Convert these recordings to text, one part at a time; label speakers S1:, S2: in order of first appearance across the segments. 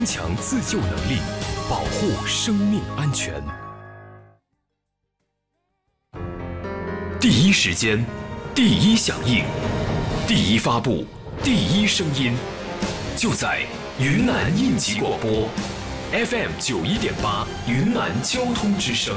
S1: 增强自救能力，保护生命安全。第一时间，第一响应，第一发布，第一声音，就在云南应急广播 FM 91.8云南交通之声。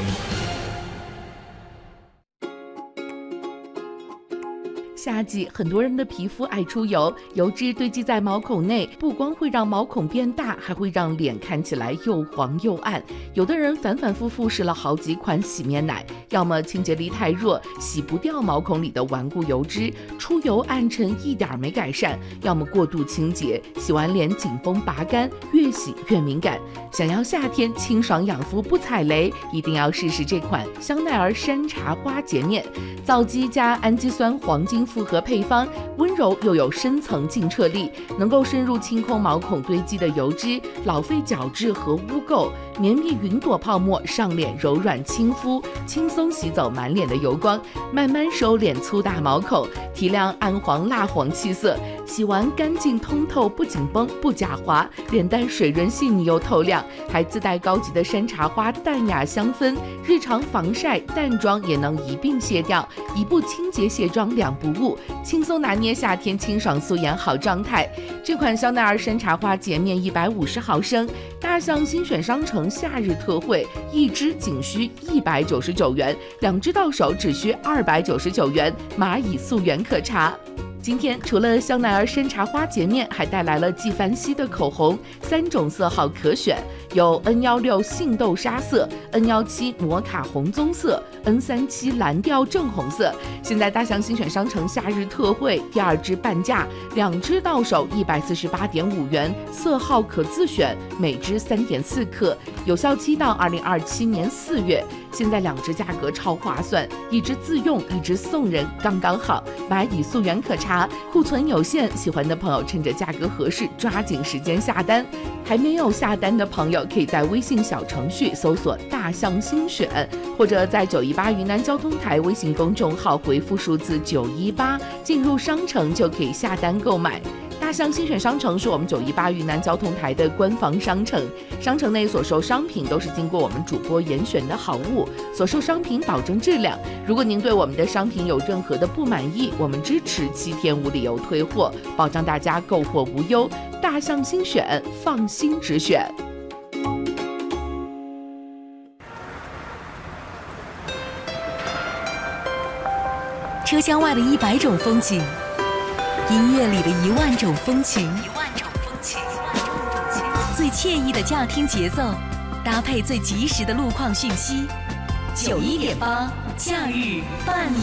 S2: 夏季，很多人的皮肤爱出油，油脂堆积在毛孔内，不光会让毛孔变大，还会让脸看起来又黄又暗。有的人反反复复试了好几款洗面奶，要么清洁力太弱，洗不掉毛孔里的顽固油脂，出油暗沉一点没改善；要么过度清洁，洗完脸紧绷拔干，越洗越敏感。想要夏天清爽养肤不踩雷，一定要试试这款香奈儿山茶花洁面，皂基加氨基酸黄金复合配方，温柔又有深层净澈力，能够深入清空毛孔堆积的油脂、老废角质和污垢，绵密云朵泡沫上脸柔软亲肤，轻松洗走满脸的油光，慢慢收敛粗大毛孔，提亮暗黄蜡黄气色。洗完干净通透，不紧绷不假滑，脸蛋水润细腻又透亮，还自带高级的山茶花淡雅香氛，日常防晒淡妆也能一并卸掉，一步清洁卸妆两不误，轻松拿捏夏天清爽素颜好状态。这款香奈儿山茶花洁面150毫升，大象新选商城夏日特惠，一支仅需199元，2支到手只需299元，蚂蚁溯源可查。今天除了香奈儿山茶花洁面，还带来了纪梵希的口红，3种色号可选，有 N16 杏豆沙色、N17 摩卡红棕色、N37 蓝调正红色。现在大象新选商城夏日特惠，第2支半价，2支到手148.5元，色号可自选，每支3.4克，有效期到2027年4月。现在2支价格超划算，一支自用，一支送人，刚刚好。蚂蚁溯源可查，库存有限，喜欢的朋友趁着价格合适，抓紧时间下单。还没有下单的朋友，可以在微信小程序搜索大象新选，或者在918云南交通台微信公众号回复数字918，进入商城就可以下单购买。大象新选商城是我们918云南交通台的官方商城，商城内所售商品都是经过我们主播严选的好物，所售商品保证质量。如果您对我们的商品有任何的不满意，我们支持7天无理由退货，保障大家购货无忧。大象新选，放心直选。
S3: 车厢外的100种风景，音乐里的1万种风情，最惬意的驾听节奏，搭配最及时的路况讯息。91.8假日伴你